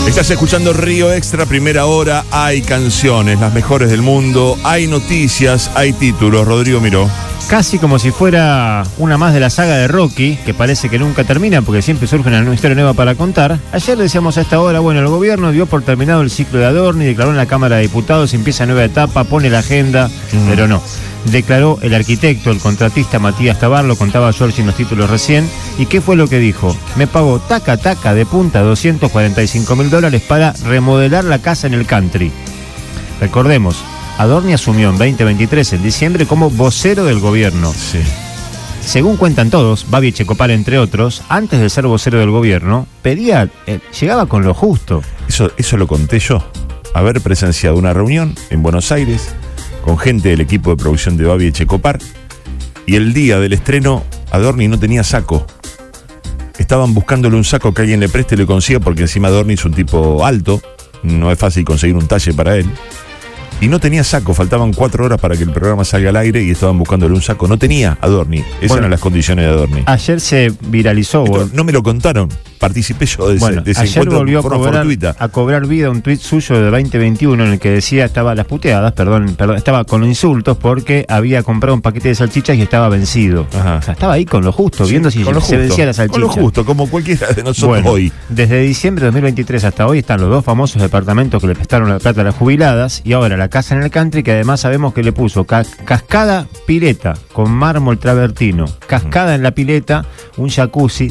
Estás escuchando Río Extra, primera hora. Hay canciones, las mejores del mundo. Hay noticias, hay títulos. Rodrigo Miró. Casi como si fuera una más de la saga de Rocky, que parece que nunca termina porque siempre surge una historia nueva para contar. Ayer decíamos a esta hora, bueno, el gobierno dio por terminado el ciclo de Adorni, declaró en la Cámara de Diputados, empieza nueva etapa, pone la agenda, pero no. Declaró el arquitecto, el contratista Matías Tabar, lo contaba George en los títulos recién. ¿Y qué fue lo que dijo? Me pagó taca de punta $245.000 para remodelar la casa en el country. Recordemos, Adorni asumió en 2023, en diciembre, como vocero del gobierno. Sí. Según cuentan todos, Babi Echecopar entre otros, antes de ser vocero del gobierno, llegaba con lo justo. Eso lo conté yo. Haber presenciado una reunión en Buenos Aires con gente del equipo de producción de Babi Echecopar, y el día del estreno Adorni no tenía saco. Estaban buscándole un saco que alguien le preste y le consiga, porque encima Adorni es un tipo alto, no es fácil conseguir un talle para él. Y no tenía saco, faltaban 4 horas para que el programa salga al aire y estaban buscándole un saco. No tenía Adorni, esas eran las condiciones de Adorni. Ayer se viralizó. No me lo contaron, participé yo de ese ayer encuentro volvió de forma fortuita. a cobrar vida un tuit suyo de 2021 en el que decía, estaba las puteadas, estaba con los insultos porque había comprado un paquete de salchichas y estaba vencido. Ajá. O sea, estaba ahí con lo justo, Sí, viendo si se vencía la salchicha. Con lo justo, como cualquiera de nosotros hoy. Desde diciembre de 2023 hasta hoy están los 2 famosos departamentos que le prestaron la plata a las jubiladas, y ahora la casa en el country, que además sabemos que le puso cascada pileta con mármol travertino, cascada en la pileta, un jacuzzi,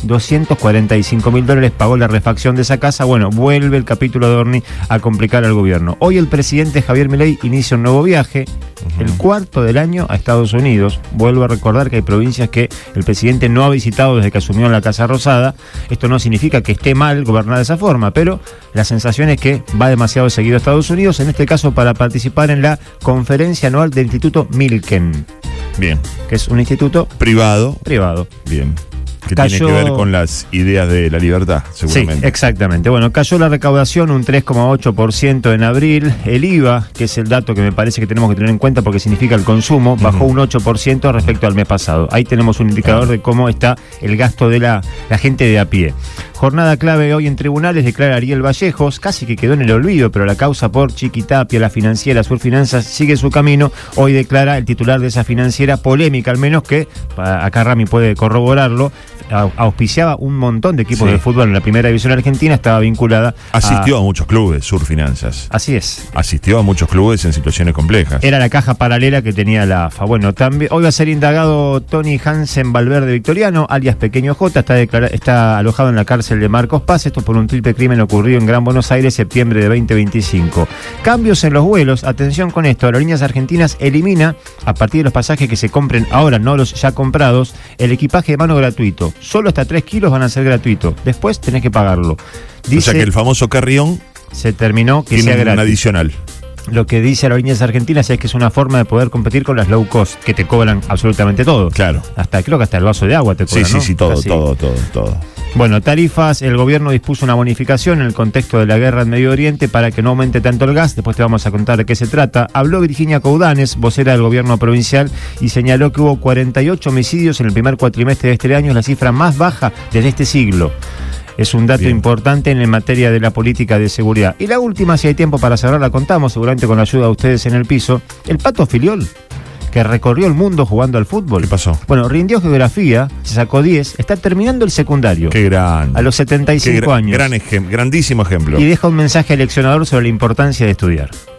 $245.000 pagó la refacción de esa casa. Bueno, vuelve el capítulo de Adorni a complicar al gobierno. Hoy el presidente Javier Milei inicia un nuevo viaje, el 4º del año, a Estados Unidos. Vuelvo a recordar que hay provincias que el presidente no ha visitado desde que asumió la Casa Rosada. Esto no significa que esté mal gobernar de esa forma, pero la sensación es que va demasiado seguido a Estados Unidos, en este caso para participar en la conferencia anual del Instituto Milken. Bien. Que es un instituto privado. Bien. Que tiene que ver con las ideas de la libertad, seguramente. Sí, exactamente. Bueno, cayó la recaudación un 3,8% en abril. El IVA, que es el dato que me parece que tenemos que tener en cuenta porque significa el consumo, bajó un 8% respecto al mes pasado. Ahí tenemos un indicador de cómo está el gasto de la gente de a pie. Jornada clave hoy en tribunales, declara Ariel Vallejos, casi que quedó en el olvido, pero la causa por Chiquitapia, la financiera Surfinanzas, sigue su camino. Hoy declara el titular de esa financiera, polémica al menos, que acá Rami puede corroborarlo, auspiciaba un montón de equipos de fútbol en la primera división argentina, estaba vinculada. Asistió a muchos clubes, Surfinanzas. Así es. Asistió a muchos clubes en situaciones complejas. Era la caja paralela que tenía la AFA. Bueno, también hoy va a ser indagado Tony Hansen Valverde Victoriano, alias Pequeño J, está alojado en la cárcel de Marcos Paz, esto por un triple crimen ocurrido en Gran Buenos Aires, septiembre de 2025. Cambios en los vuelos, atención con esto, Aerolíneas Argentinas elimina, a partir de los pasajes que se compren ahora, no los ya comprados, el equipaje de mano gratuito. Solo hasta 3 kilos van a ser gratuitos, después tenés que pagarlo. O sea que el famoso carrión se terminó que tiene sea gratis. Un adicional. Lo que dice Aerolíneas Argentinas es que es una forma de poder competir con las low cost, que te cobran absolutamente todo. Claro. Creo que hasta el vaso de agua te cobran, ¿no? Sí, todo. Bueno, tarifas, el gobierno dispuso una bonificación en el contexto de la guerra en Medio Oriente para que no aumente tanto el gas. Después te vamos a contar de qué se trata. Habló Virginia Coudanes, vocera del gobierno provincial, y señaló que hubo 48 homicidios en el primer cuatrimestre de este año, la cifra más baja desde este siglo. Es un dato importante en materia de la política de seguridad. Y la última, si hay tiempo para cerrar, la contamos, seguramente con la ayuda de ustedes en el piso. El Pato Filiol, que recorrió el mundo jugando al fútbol. ¿Qué pasó? Bueno, rindió geografía, se sacó 10, está terminando el secundario. Qué gran. A los 75 años. Grandísimo ejemplo. Y deja un mensaje al leccionador sobre la importancia de estudiar.